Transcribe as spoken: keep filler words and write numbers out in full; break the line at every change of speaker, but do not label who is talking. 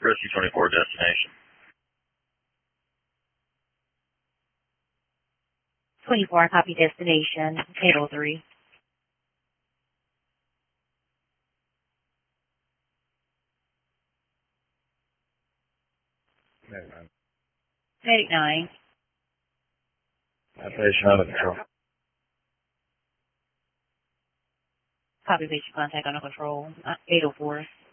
Rescue twenty-four destination.
twenty-four, copy destination, eight oh three. eight nine.
Patient under control.
Copy patient contact under control, eight oh four.